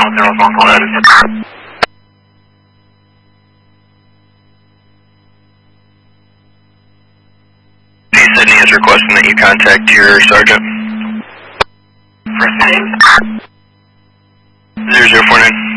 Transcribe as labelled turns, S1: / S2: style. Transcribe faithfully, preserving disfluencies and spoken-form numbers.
S1: zero one four nine. Sydney is requesting that you contact your sergeant. First name? zero zero four nine.